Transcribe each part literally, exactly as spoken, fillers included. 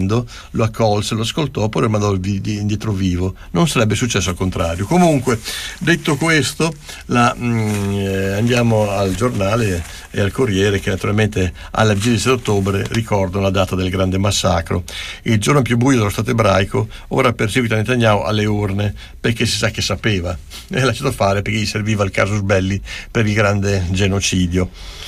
lo accolse, lo ascoltò, poi lo mandò indietro vivo. Non sarebbe successo al contrario. Comunque, detto questo, la, mh, eh, andiamo al giornale e al Corriere, che naturalmente alla vigilia di sette ottobre ricordano la data del grande massacro, il giorno più buio dello Stato ebraico. Ora perseguita Netanyahu alle urne, perché si sa che sapeva e ha lasciato fare perché gli serviva il casus belli per il grande genocidio.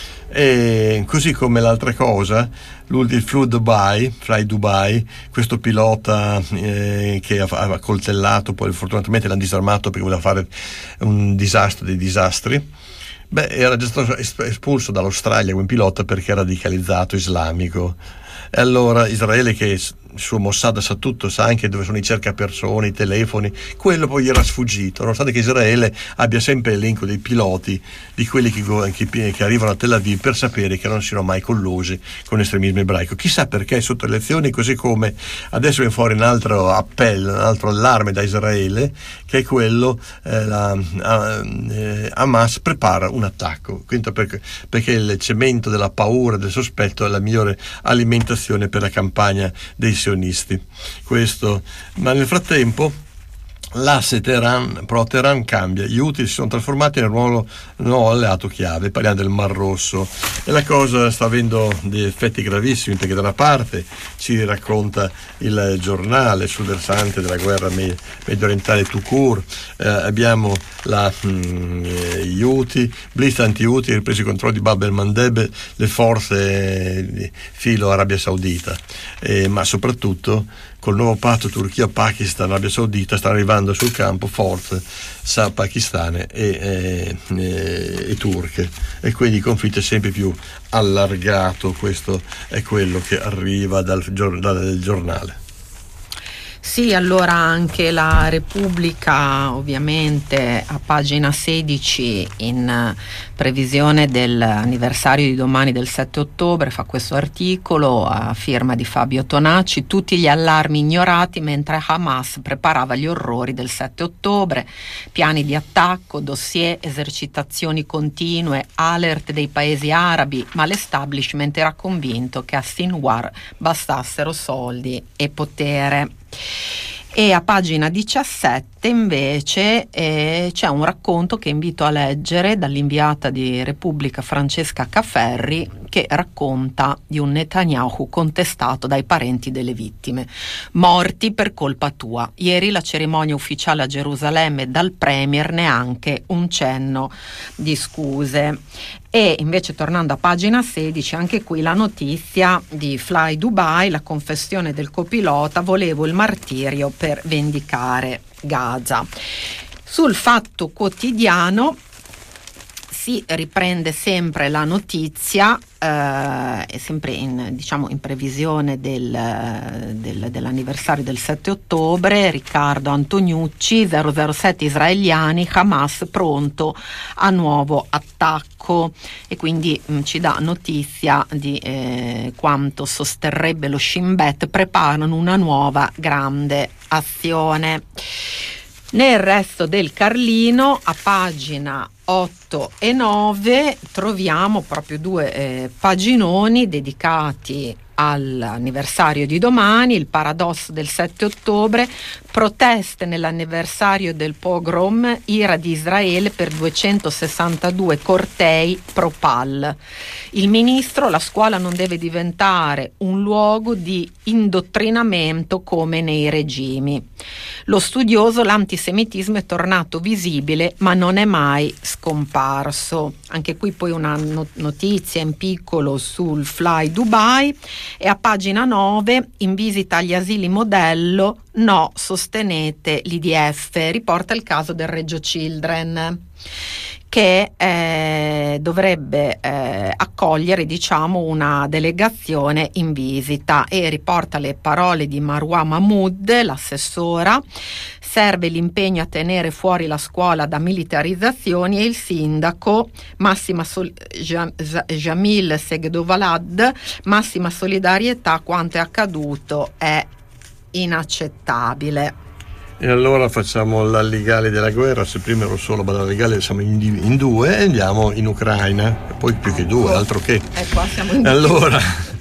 E così come l'altra cosa, il Fly Dubai, Fly Dubai, questo pilota eh, che ha coltellato, poi fortunatamente l'hanno disarmato perché voleva fare un disastro dei disastri. Beh, era già stato espulso dall'Australia quel pilota perché era radicalizzato islamico. E allora Israele, che il suo Mossad sa tutto, sa anche dove sono i cercapersone, i telefoni, quello poi gli era sfuggito, nonostante che Israele abbia sempre l'elenco dei piloti, di quelli che, che, che arrivano a Tel Aviv, per sapere che non siano mai collusi con estremismo ebraico. Chissà perché sotto le elezioni, così come adesso viene fuori un altro appello, un altro allarme da Israele, che è quello eh, la, eh, Hamas prepara un attacco, quindi perché, perché il cemento della paura, del sospetto è la migliore alimentazione per la campagna dei sionisti. Questo, ma nel frattempo l'asse Teheran, pro Teheran cambia, gli Houthi si sono trasformati nel ruolo nuovo alleato chiave, parliamo del Mar Rosso, e la cosa sta avendo degli effetti gravissimi, perché da una parte ci racconta il giornale sul versante della guerra me- medio orientale tout court, eh, abbiamo la, mh, gli Houthi, blitz anti-Houthi, ripreso il controllo di Bab el-Mandeb, le forze di filo Arabia Saudita, eh, ma soprattutto col nuovo patto Turchia-Pakistan, Arabia Saudita stanno arrivando sul campo forze pakistane e, e, e turche, e quindi il conflitto è sempre più allargato. Questo è quello che arriva dal, dal giornale. Sì, allora anche la Repubblica, ovviamente a pagina sedici, in previsione dell'anniversario di domani del sette ottobre, fa questo articolo a firma di Fabio Tonacci: tutti gli allarmi ignorati mentre Hamas preparava gli orrori del sette ottobre, piani di attacco, dossier, esercitazioni continue, alert dei paesi arabi, ma l'establishment era convinto che a Sinwar bastassero soldi e potere. E a pagina diciassette invece eh, c'è un racconto che invito a leggere dall'inviata di Repubblica Francesca Cafferri, che racconta di un Netanyahu contestato dai parenti delle vittime. Morti per colpa tua. Ieri la cerimonia ufficiale a Gerusalemme, dal premier neanche un cenno di scuse. E invece, tornando a pagina sedici, anche qui la notizia di Fly Dubai, la confessione del copilota: volevo il martirio per vendicare Gaza. Sul Fatto Quotidiano si riprende sempre la notizia, eh, è sempre in, diciamo, in previsione del, del, dell'anniversario del sette ottobre. Riccardo Antoniucci, zero zero sette israeliani, Hamas pronto a nuovo attacco, e quindi mh, ci dà notizia di eh, quanto sosterrebbe lo Shin Bet: preparano una nuova grande azione. Nel resto del Carlino, a pagina otto e nove, troviamo proprio due eh, paginoni dedicati all'anniversario di domani, il paradosso del sette ottobre, proteste nell'anniversario del pogrom, ira di Israele per duecentosessantadue cortei pro-Pal. Il ministro: la scuola non deve diventare un luogo di indottrinamento come nei regimi. Lo studioso: l'antisemitismo è tornato visibile ma non è mai scomparso. Anche qui poi una notizia in piccolo sul Fly Dubai. E a pagina nove, in visita agli asili modello, no, sostenete l'I D F, riporta il caso del Reggio Children, che eh, dovrebbe eh, accogliere, diciamo, una delegazione in visita, e riporta le parole di Marwa Mahmoud, l'assessora: serve l'impegno a tenere fuori la scuola da militarizzazioni, e il sindaco massima Sol- Jamil Segdovalad: massima solidarietà, quanto è accaduto è inaccettabile. E allora facciamo la legale della guerra. Se prima ero solo la legale, siamo in, in due, e andiamo in Ucraina, poi più che due, altro che. E qua siamo in allora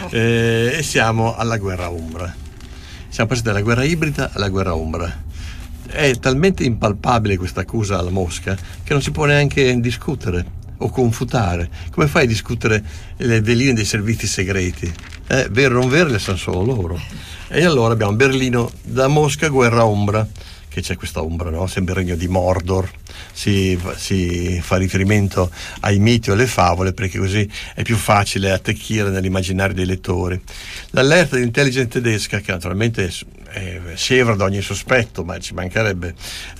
eh, e siamo alla guerra ombra. Siamo passati dalla guerra ibrida alla guerra ombra. È talmente impalpabile questa accusa alla Mosca che non si può neanche discutere o confutare. Come fai a discutere le veline dei servizi segreti? Eh, vero o non vero, le sanno solo loro. E allora abbiamo Berlino da Mosca, guerra ombra, che c'è questa ombra, no? Sembra il regno di Mordor, si, si fa riferimento ai miti o alle favole perché così è più facile attecchire nell'immaginario dei lettori. L'allerta dell'intelligence tedesca, che naturalmente è scevra da ogni sospetto, ma ci mancherebbe,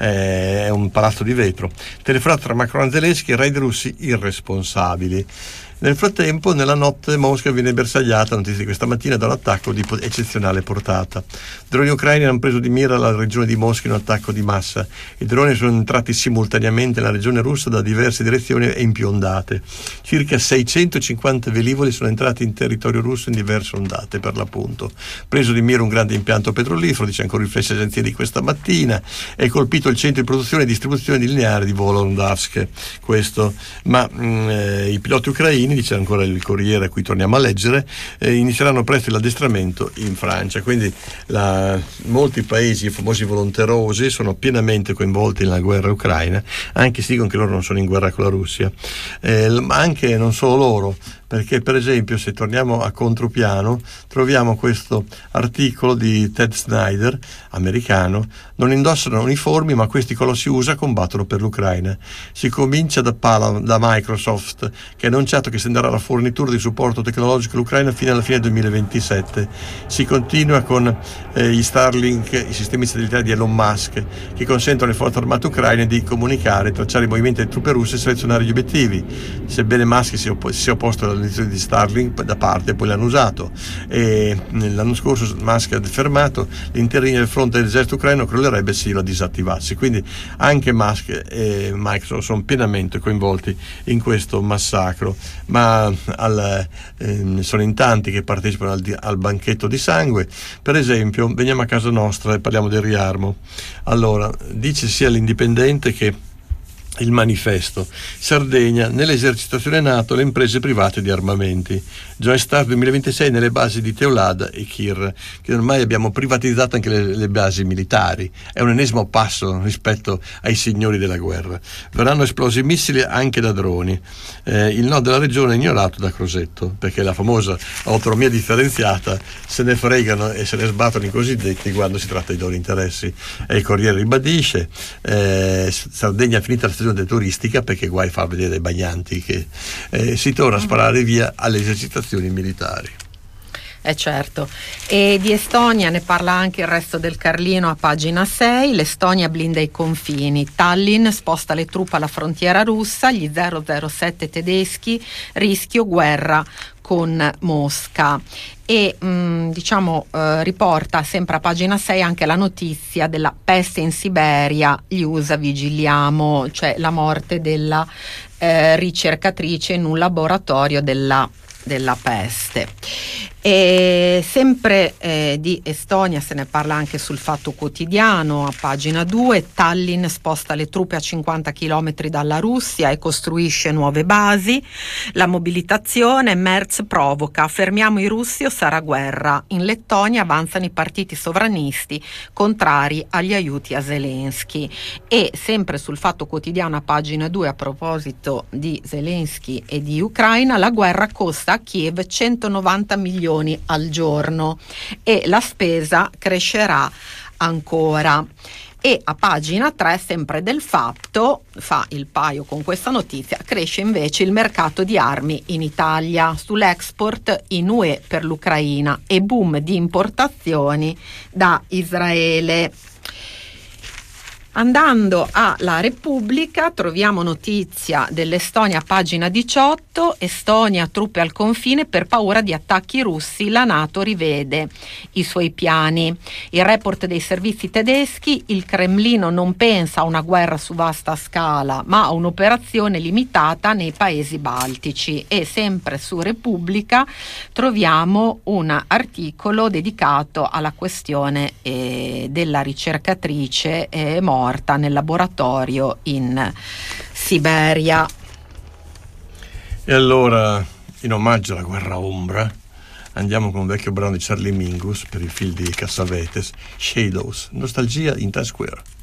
è un palazzo di vetro, telefonato tra Macron e Zelensky, raid russi irresponsabili. Nel frattempo, nella notte, Mosca viene bersagliata, notizia di questa mattina, da un attacco di eccezionale portata. Droni ucraini hanno preso di mira la regione di Mosca in un attacco di massa. I droni sono entrati simultaneamente nella regione russa da diverse direzioni e in più ondate. Circa seicentocinquanta velivoli sono entrati in territorio russo in diverse ondate, per l'appunto. Preso di mira un grande impianto petrolifero, dice ancora il flash agenzia di questa mattina, è colpito il centro di produzione e distribuzione di lineari di Volodavsk. Questo, ma mh, eh, i piloti ucraini, dice ancora il Corriere, a cui torniamo a leggere, eh, inizieranno presto l'addestramento in Francia. Quindi la, molti paesi, i famosi volonterosi, sono pienamente coinvolti nella guerra ucraina, anche se dicono che loro non sono in guerra con la Russia, eh, ma anche non solo loro, perché per esempio se torniamo a contropiano troviamo questo articolo di Ted Snyder, americano: non indossano uniformi ma questi colossi U S A combattono per l'Ucraina. Si comincia da, da Microsoft, che ha annunciato che estenderà la fornitura di supporto tecnologico all'Ucraina fino alla fine del duemilaventisette. Si continua con eh, gli Starlink, i sistemi satellitari di Elon Musk, che consentono alle forze armate ucraine di comunicare, tracciare i movimenti delle truppe russe e selezionare gli obiettivi. Sebbene Musk si, opp- si sia opposto all'inizio di Starlink da parte, poi l'hanno usato, e l'anno scorso Musk ha affermato l'intera linea del fronte dell'esercito ucraino crollerebbe se lo disattivassi. Quindi anche Musk e Microsoft sono pienamente coinvolti in questo massacro, ma al, eh, sono in tanti che partecipano al, al banchetto di sangue. Per esempio, veniamo a casa nostra e parliamo del riarmo. Allora, dice sia l'Indipendente che il Manifesto: Sardegna, nell'esercitazione NATO le imprese private di armamenti. Joint Start duemilaventisei nelle basi di Teulada e Kir, che ormai abbiamo privatizzato anche le, le basi militari. È un ennesimo passo rispetto ai signori della guerra. Verranno esplosi missili anche da droni. Eh, il no della regione è ignorato da Crosetto, perché la famosa autonomia differenziata se ne fregano e se ne sbattono i cosiddetti quando si tratta di loro interessi. E il Corriere ribadisce: eh, Sardegna finita la stagione turistica, perché guai a far vedere dei bagnanti, che eh, si torna a sparare via alle esercitazioni militari. Eh certo. E di Estonia ne parla anche il Resto del Carlino a pagina sei. L'Estonia blinda i confini, Tallinn sposta le truppe alla frontiera russa, gli zero zero sette tedeschi, rischio guerra con Mosca. E mh, diciamo eh, riporta sempre a pagina sei anche la notizia della peste in Siberia, gli U S A vigiliamo, cioè la morte della eh, ricercatrice in un laboratorio della, della peste. E sempre eh, di Estonia se ne parla anche sul Fatto Quotidiano a pagina due. Tallinn sposta le truppe a cinquanta chilometri dalla Russia e costruisce nuove basi. La mobilitazione, Merz provoca: fermiamo i russi o sarà guerra. In Lettonia avanzano i partiti sovranisti contrari agli aiuti a Zelensky. E sempre sul Fatto Quotidiano a pagina due, a proposito di Zelensky e di Ucraina, la guerra costa a Kiev centonovanta milioni al giorno e la spesa crescerà ancora. E a pagina tre, sempre del Fatto, fa il paio con questa notizia: cresce invece il mercato di armi in Italia, sull'export in U E per l'Ucraina e boom di importazioni da Israele. Andando alla Repubblica troviamo notizia dell'Estonia, pagina diciotto. Estonia, truppe al confine per paura di attacchi russi, la NATO rivede i suoi piani. Il report dei servizi tedeschi: il Cremlino non pensa a una guerra su vasta scala ma a un'operazione limitata nei paesi baltici. E sempre su Repubblica troviamo un articolo dedicato alla questione eh, della ricercatrice eh, morta nel laboratorio in Siberia. E allora, in omaggio alla guerra ombra, andiamo con un vecchio brano di Charlie Mingus per il film di Cassavetes, Shadows, nostalgia in Times Square.